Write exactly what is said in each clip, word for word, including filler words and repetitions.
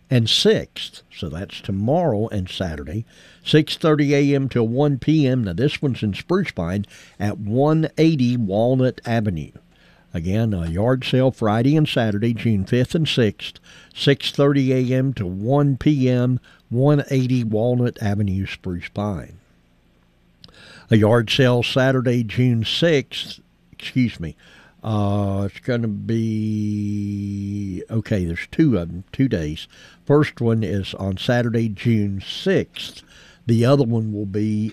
and sixth. So that's tomorrow and Saturday, six thirty a.m. till one p.m. Now this one's in Spruce Pine at one eighty Walnut Avenue. Again, a yard sale Friday and Saturday, June fifth and sixth, six thirty a.m. to one p.m., one eighty Walnut Avenue, Spruce Pine. A yard sale Saturday, June sixth, excuse me, uh, it's going to be, okay, there's two of them, two days. First one is on Saturday, June sixth. The other one will be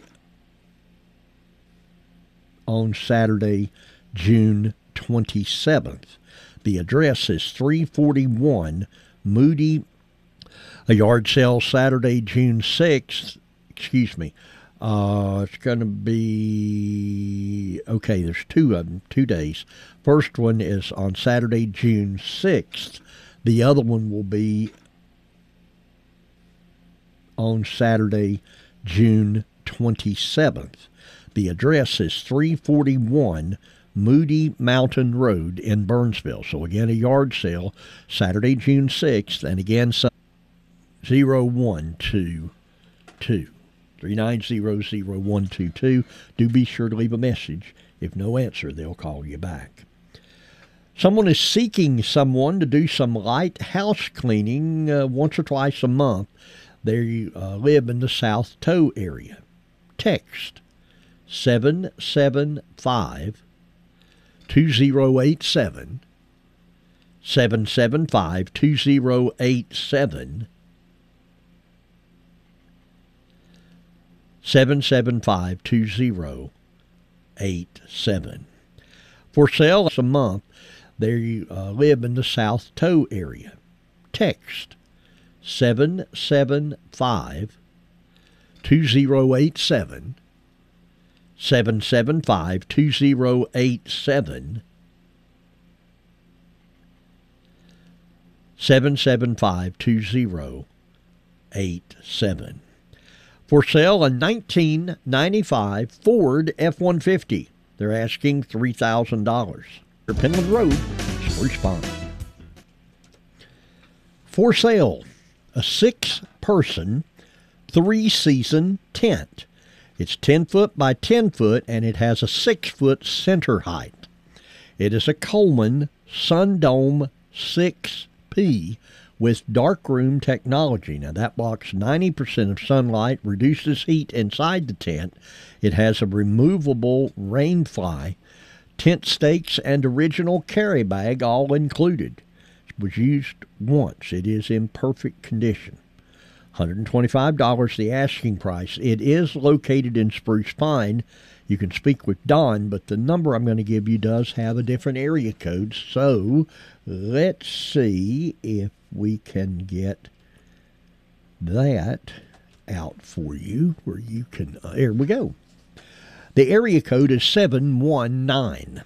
on Saturday, June twenty-seventh. The address is three forty-one Moody. A yard sale Saturday, June sixth, excuse me, uh, it's going to be, okay, there's two of them, two days. First one is on Saturday, June sixth. The other one will be on Saturday, June twenty-seventh. The address is three forty-one Moody Mountain Road in Burnsville. So again, a yard sale Saturday, June sixth, and again, zero one two two, three nine zero, zero one two two. Do be sure to leave a message. If no answer, they'll call you back. Someone is seeking someone to do some light house cleaning uh, once or twice a month. They uh, live in the South Toe area. Text seven seven five, two zero eight seven, seven seven five, two zero eight seven, seven seven five, two zero eight seven. For sale a month, they uh, live in the South Toe area. Text seven seven five, two zero eight seven, seven seven five, two zero eight seven, seven seven five, two zero eight seven. For sale, a nineteen ninety-five Ford F one fifty. They're asking three thousand dollars. Penland Road, Spruce Pine. For sale, a six-person, three-season tent. It's ten foot by ten foot, and it has a six foot center height. It is a Coleman Sundome six P with darkroom technology. Now, that blocks ninety percent of sunlight, reduces heat inside the tent. It has a removable rain fly, tent stakes, and original carry bag all included. It was used once. It is in perfect condition. one hundred twenty-five dollars the asking price. It is located in Spruce Pine. You can speak with Don, but the number I'm going to give you does have a different area code. So let's see if we can get that out for you where you can, uh, here we go. The area code is seven one nine.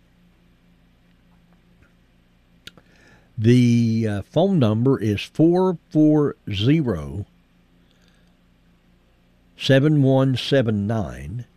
The uh, phone number is four four zero, seven one seven nine.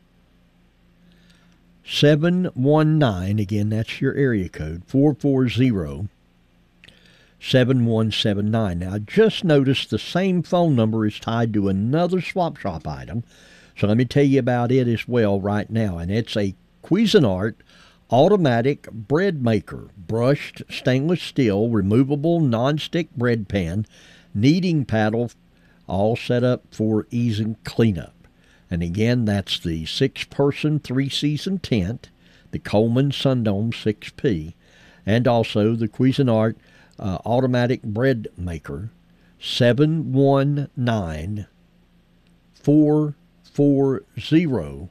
seven one nine, again, that's your area code, four four zero, seven one seven nine. Now, I just noticed the same phone number is tied to another Swap Shop item, so let me tell you about it as well right now, and it's a Cuisinart automatic bread maker, brushed stainless steel, removable nonstick bread pan, kneading paddle, all set up for easy cleanup. And again, that's the six-person, three-season tent, the Coleman Sundome six P, and also the Cuisinart uh, automatic bread maker, seven one nine, four four zero,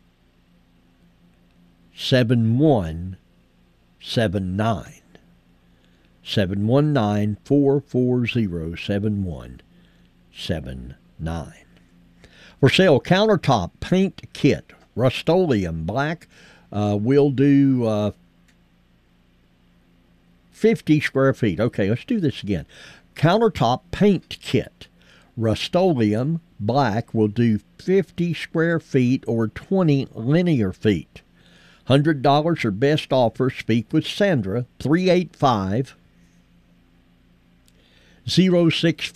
seven one seven nine. seven one nine, four four zero, seven one seven nine. For sale, countertop paint kit, Rust-Oleum black. Uh, we'll do uh, fifty square feet. Okay, let's do this again. Countertop paint kit, Rust-Oleum black. We'll do fifty square feet or twenty linear feet. one hundred dollars or best offer. Speak with Sandra, three eight five, zero six